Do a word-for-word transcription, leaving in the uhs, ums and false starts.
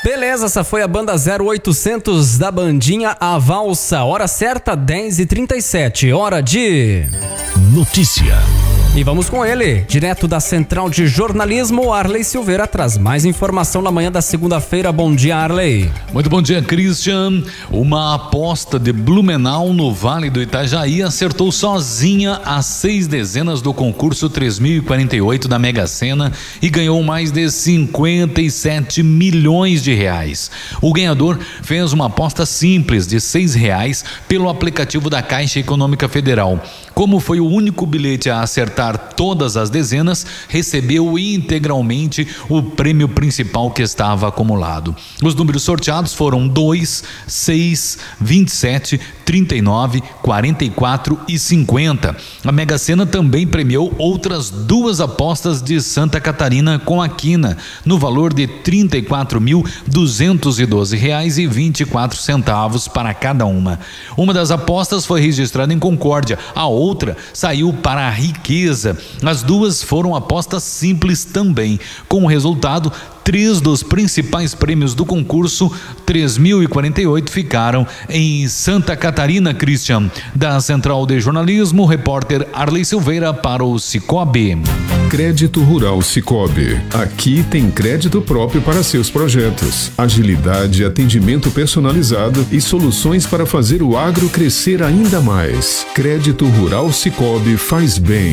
Beleza, essa foi a banda zero oitocentos da bandinha A Valsa. Hora certa, dez e trinta e sete. Hora de... Notícia. E vamos com ele, direto da Central de Jornalismo, Arley Silveira traz mais informação na manhã da segunda-feira. Bom dia, Arley. Muito bom dia, Christian. Uma aposta de Blumenau no Vale do Itajaí acertou sozinha as seis dezenas do concurso três mil e quarenta e oito da Mega Sena e ganhou mais de cinquenta e sete milhões de reais. O ganhador fez uma aposta simples de seis reais pelo aplicativo da Caixa Econômica Federal. Como foi o único bilhete a acertar todas as dezenas, recebeu integralmente o prêmio principal que estava acumulado. Os números sorteados foram dois, seis, vinte e sete, trinta e nove, quarenta e quatro e cinquenta. A Mega Sena também premiou outras duas apostas de Santa Catarina com a quina, no valor de trinta e quatro mil duzentos e doze reais e vinte e quatro centavos para cada uma. Uma das apostas foi registrada em Concórdia, a outra saiu para a Riqueza. As duas foram apostas simples também. Com o resultado, três dos principais prêmios do concurso três mil e quarenta e oito ficaram em Santa Catarina. Christian, da Central de Jornalismo, repórter Arley Silveira para o Cicobi. Crédito Rural Cicobi. Aqui tem crédito próprio para seus projetos. Agilidade, atendimento personalizado e soluções para fazer o agro crescer ainda mais. Crédito Rural Cicobi faz bem.